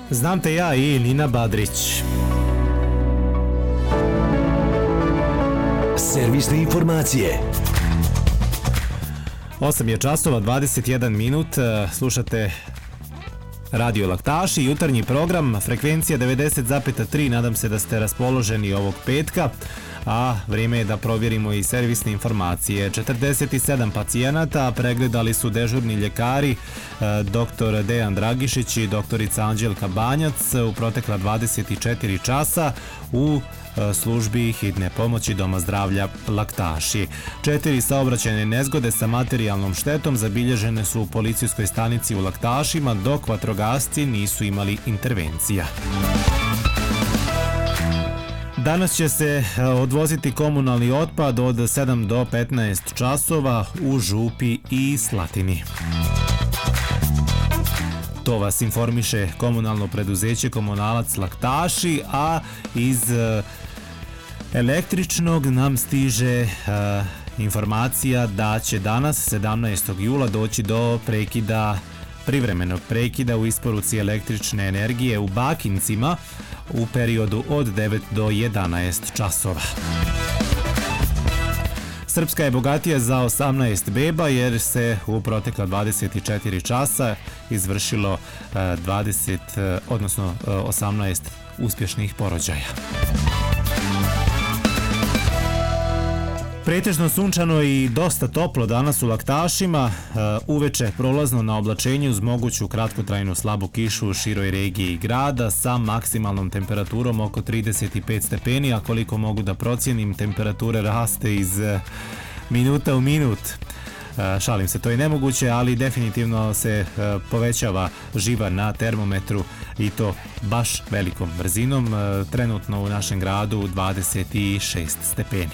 Znam te ja i Nina Badrić. Servisne informacije. 8 je časova, 21 minut, slušate Radio Laktaši, jutarnji program, frekvencija 90,3, nadam se da ste raspoloženi ovog petka, a vrijeme je da provjerimo i servisne informacije. 47 pacijenata pregledali su dežurni ljekari, dr. Dejan Dragišić i doktorica Anđelka Banjac u protekla 24 časa u službi hitne pomoći Doma zdravlja Laktaši. 4 saobraćajne nezgode sa materijalnom štetom zabilježene su u policijskoj stanici u Laktašima, dok vatrogasci nisu imali intervencija. Danas će se odvoziti komunalni otpad od 7 do 15 časova u Župi i Slatini. To vas informiše komunalno preduzeće Komunalac Laktaši, a iz električnog nam stiže informacija da će danas 17. jula doći do privremenog prekida u isporuci električne energije u Bakincima u periodu od 9 do 11 časova. Srpska je bogatija za 18 beba jer se u protekla 24 časa izvršilo 18 uspješnih porođaja. Pretežno sunčano i dosta toplo danas u Laktašima, uveče prolazno na oblačenju uz moguću kratkotrajnu slabu kišu u široj regiji grada sa maksimalnom temperaturom oko 35 stepeni, a koliko mogu da procijenim, temperature raste iz minuta u minut. Šalim se, to je nemoguće, ali definitivno se povećava živa na termometru i to baš velikom brzinom. Trenutno u našem gradu 26 stepeni.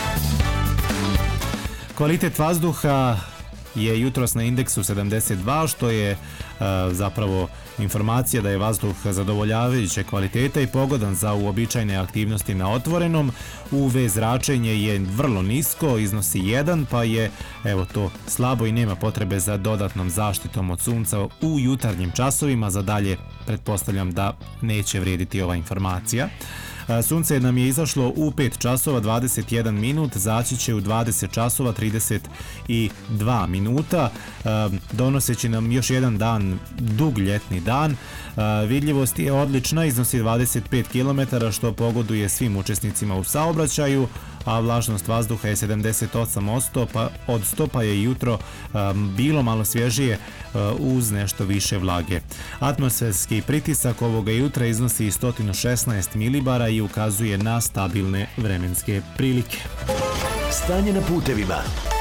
Kvalitet vazduha je jutros na indeksu 72, što je zapravo informacija da je vazduh zadovoljavajuće kvaliteta i pogodan za uobičajene aktivnosti na otvorenom. UV zračenje je vrlo nisko, iznosi 1, pa je to slabo i nema potrebe za dodatnom zaštitom od sunca u jutarnjim časovima. Za dalje pretpostavljam da neće vrijediti ova informacija. Sunce nam je izašlo u 5 časova 21 minut, zaći će u 20 časova 32 minuta, donoseći nam još jedan dan, dug ljetni dan. Vidljivost je odlična, iznosi 25 km, što pogoduje svim učesnicima u saobraćaju, a vlažnost vazduha je 78%, pa je jutro bilo malo svježije uz nešto više vlage. Atmosferski pritisak ovoga jutra iznosi 116 milibara i ukazuje na stabilne vremenske prilike. Stanje na putevima.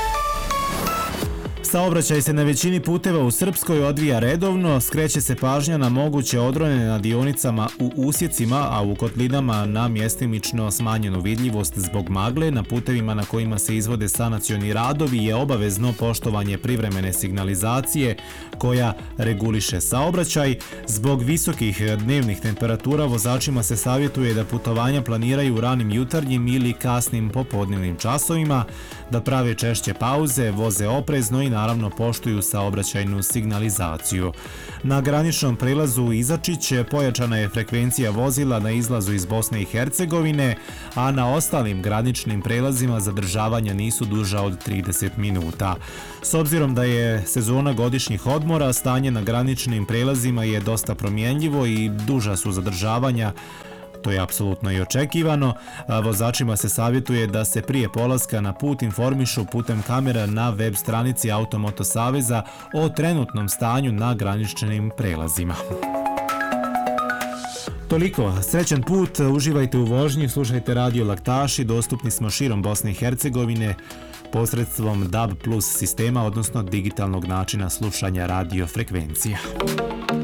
Saobraćaj se na većini puteva u Srpskoj odvija redovno, skreće se pažnja na moguće odrone na dionicama u usjecima, a u kotlinama na mjestimično smanjenu vidljivost zbog magle. Na putevima na kojima se izvode sanacioni radovi je obavezno poštovanje privremene signalizacije koja reguliše saobraćaj. Zbog visokih dnevnih temperatura vozačima se savjetuje da putovanja planiraju u ranim jutarnjim ili kasnim popodnevnim časovima, da prave češće pauze, voze oprezno i naravno poštuju saobraćajnu signalizaciju. Na graničnom prelazu Izačić pojačana je frekvencija vozila na izlazu iz Bosne i Hercegovine, a na ostalim graničnim prelazima zadržavanja nisu duža od 30 minuta. S obzirom da je sezona godišnjih odmora, stanje na graničnim prelazima je dosta promjenljivo i duža su zadržavanja. To je apsolutno i očekivano. Vozačima se savjetuje da se prije polaska na put informišu putem kamera na web stranici Automoto Saveza o trenutnom stanju na graničnim prelazima. Toliko, srećan put, uživajte u vožnji, slušajte Radio Laktaši, dostupni smo širom Bosne i Hercegovine posredstvom DAB+ sistema, odnosno digitalnog načina slušanja radio frekvencija.